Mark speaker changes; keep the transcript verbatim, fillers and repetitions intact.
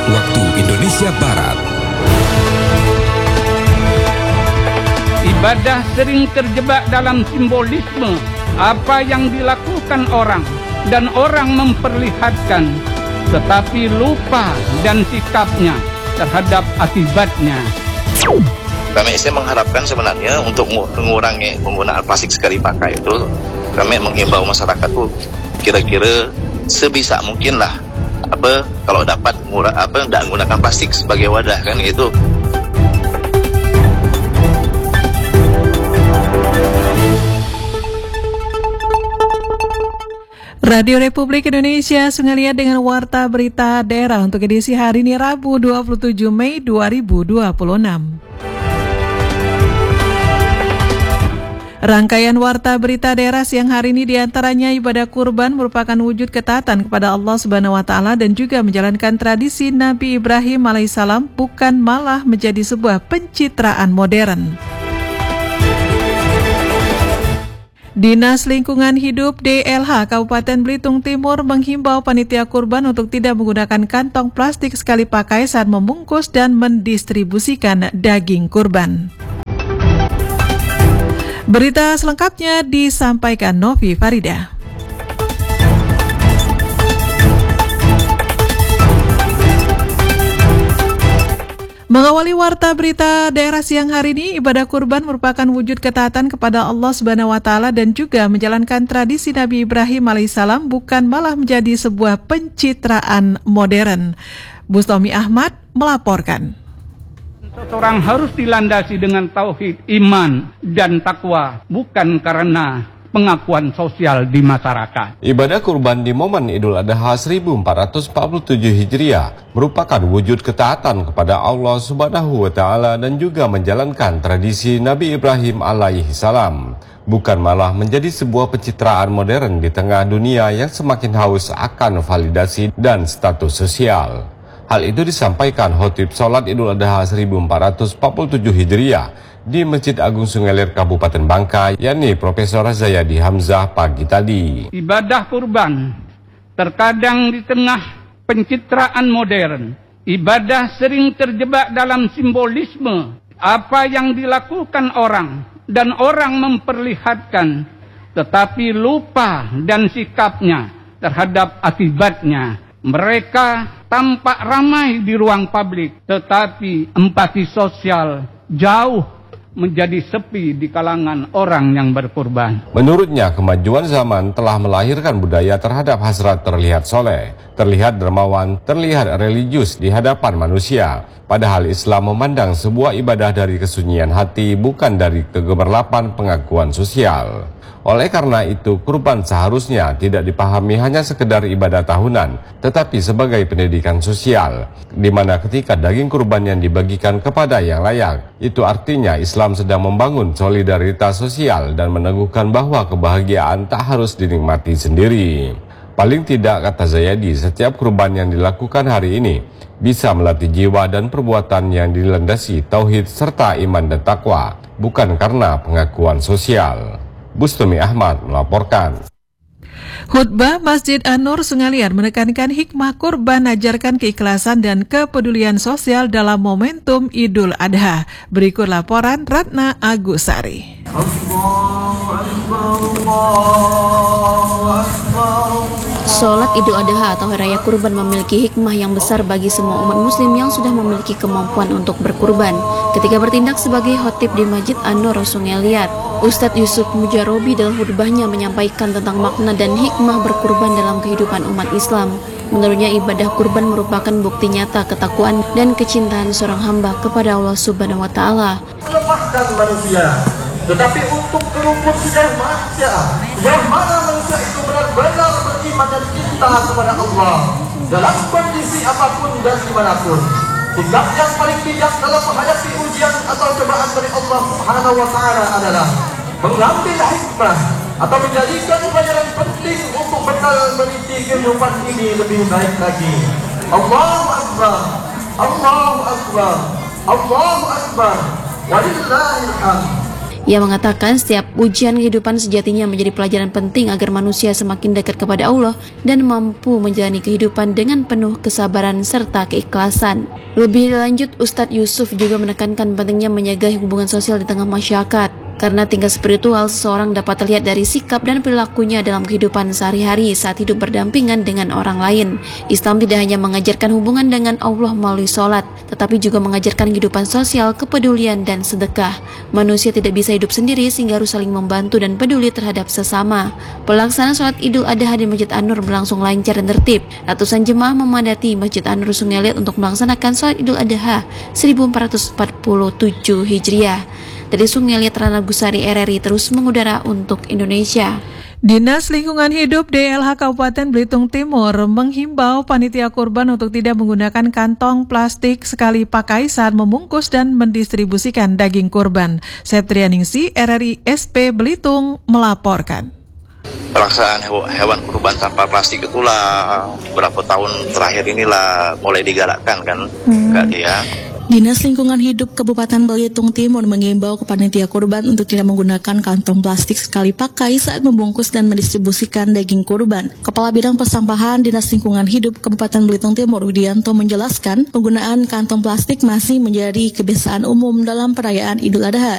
Speaker 1: waktu Indonesia Barat.
Speaker 2: Ibadah sering terjebak dalam simbolisme apa yang dilakukan orang dan orang memperlihatkan, tetapi lupa dan sikapnya terhadap akibatnya.
Speaker 3: Kami saya mengharapkan sebenarnya untuk mengurangi penggunaan plastik sekali pakai itu, kami mengimbau masyarakat tuh kira-kira sebisa mungkin lah apa kalau dapat murah apa tidak menggunakan plastik sebagai wadah kan itu.
Speaker 4: Radio Republik Indonesia Sungai dengan Warta Berita Daerah untuk edisi hari ini Rabu dua puluh tujuh Mei dua ribu dua puluh enam. Rangkaian Warta Berita Daerah siang hari ini diantaranya ibadah kurban merupakan wujud ketaatan kepada Allah Subhanahu Wa Taala dan juga menjalankan tradisi Nabi Ibrahim alaihissalam, bukan malah menjadi sebuah pencitraan modern. Dinas Lingkungan Hidup D L H Kabupaten Belitung Timur menghimbau panitia kurban untuk tidak menggunakan kantong plastik sekali pakai saat membungkus dan mendistribusikan daging kurban. Berita selengkapnya disampaikan Novi Farida. Mengawali Warta Berita Daerah siang hari ini, ibadah kurban merupakan wujud ketaatan kepada Allah Subhanahu Wa Taala dan juga menjalankan tradisi Nabi Ibrahim alaihissalam, bukan malah menjadi sebuah pencitraan modern. Bustomi Ahmad melaporkan.
Speaker 2: Seseorang harus dilandasi dengan tauhid, iman, dan takwa, bukan karena pengakuan sosial di masyarakat.
Speaker 5: Ibadah kurban di momen Idul Adha seribu empat ratus empat puluh tujuh Hijriah merupakan wujud ketaatan kepada Allah Subhanahu wa Ta'ala dan juga menjalankan tradisi Nabi Ibrahim alaihi salam, bukan malah menjadi sebuah pencitraan modern di tengah dunia yang semakin haus akan validasi dan status sosial. Hal itu disampaikan khotib sholat Idul Adha seribu empat ratus empat puluh tujuh Hijriah di Masjid Agung Sungai Lir Kabupaten Bangka, yakni Profesor Zayadi Hamzah pagi tadi.
Speaker 2: Ibadah kurban terkadang di tengah pencitraan modern. Ibadah sering terjebak dalam simbolisme apa yang dilakukan orang dan orang memperlihatkan, tetapi lupa dan sikapnya terhadap akibatnya. Mereka tampak ramai di ruang publik, tetapi empati sosial jauh menjadi sepi di kalangan orang yang berkurban.
Speaker 5: Menurutnya, kemajuan zaman telah melahirkan budaya terhadap hasrat terlihat soleh, terlihat dermawan, terlihat religius di hadapan manusia. Padahal Islam memandang sebuah ibadah dari kesunyian hati, bukan dari kegemerlapan pengakuan sosial. Oleh karena itu, kurban seharusnya tidak dipahami hanya sekedar ibadah tahunan, tetapi sebagai pendidikan sosial, di mana ketika daging kurban yang dibagikan kepada yang layak, itu artinya Islam sedang membangun solidaritas sosial dan meneguhkan bahwa kebahagiaan tak harus dinikmati sendiri. Paling tidak, kata Zayadi, setiap kurban yang dilakukan hari ini bisa melatih jiwa dan perbuatan yang dilandasi tauhid serta iman dan takwa, bukan karena pengakuan sosial. Bustomi Ahmad melaporkan.
Speaker 4: Khutbah Masjid An-Nur Sungalian menekankan hikmah kurban, ajarkan keikhlasan dan kepedulian sosial dalam momentum Idul Adha. Berikut laporan Ratna Agusari.
Speaker 6: Sholat Idul Adha atau Hari Raya Kurban memiliki hikmah yang besar bagi semua umat muslim yang sudah memiliki kemampuan untuk berkurban. Ketika bertindak sebagai khotib di Masjid An-Nur Sungai Liat, Ustadz Yusuf Mujarobi dalam khutbahnya menyampaikan tentang makna dan hikmah berkurban dalam kehidupan umat Islam. Menurutnya, ibadah kurban merupakan bukti nyata ketakwaan dan kecintaan seorang hamba kepada Allah Subhanahu wa Ta'ala.
Speaker 7: Melepaskan manusia, tetapi untuk kerumputian manusia, yang mana manusia itu benar-benar beriman dan cinta kepada Allah dalam kondisi apapun dan dimanapun. Sikap yang paling bijak dalam menghadapi ujian atau cobaan dari Allah Subhanahu wa Ta'ala adalah mengambil hikmah atau menjadikan pelajaran penting untuk bekal meniti kehidupan ini lebih baik lagi. Allahu Akbar, Allahu Akbar, Allahu Akbar, walillahil hamd.
Speaker 6: Ia mengatakan setiap ujian kehidupan sejatinya menjadi pelajaran penting agar manusia semakin dekat kepada Allah dan mampu menjalani kehidupan dengan penuh kesabaran serta keikhlasan. Lebih lanjut, Ustadz Yusuf juga menekankan pentingnya menjaga hubungan sosial di tengah masyarakat. Karena tingkat spiritual seseorang dapat terlihat dari sikap dan perilakunya dalam kehidupan sehari-hari saat hidup berdampingan dengan orang lain. Islam tidak hanya mengajarkan hubungan dengan Allah melalui sholat, tetapi juga mengajarkan kehidupan sosial, kepedulian, dan sedekah. Manusia tidak bisa hidup sendiri sehingga harus saling membantu dan peduli terhadap sesama. Pelaksanaan sholat Idul Adha di Masjid An-Nur berlangsung lancar dan tertib. Ratusan jemaah memadati Masjid An-Nur Sungai Liat untuk melaksanakan sholat Idul Adha seribu empat ratus empat puluh tujuh Hijriah. Dari Sungai Liat, Rana Gusari, R R I terus mengudara untuk Indonesia.
Speaker 4: Dinas Lingkungan Hidup D L H Kabupaten Belitung Timur menghimbau panitia kurban untuk tidak menggunakan kantong plastik sekali pakai saat membungkus dan mendistribusikan daging kurban. Septrianingsi, R R I S P Belitung melaporkan.
Speaker 3: Pelaksanaan hewan kurban tanpa plastik itulah berapa tahun terakhir inilah mulai digalakkan kan, hmm. Kak Dia.
Speaker 8: Dinas Lingkungan Hidup Kabupaten Belitung Timur mengimbau ke panitia kurban untuk tidak menggunakan kantong plastik sekali pakai saat membungkus dan mendistribusikan daging kurban. Kepala Bidang Persampahan Dinas Lingkungan Hidup Kabupaten Belitung Timur, Widianto, menjelaskan penggunaan kantong plastik masih menjadi kebiasaan umum dalam perayaan Idul Adha.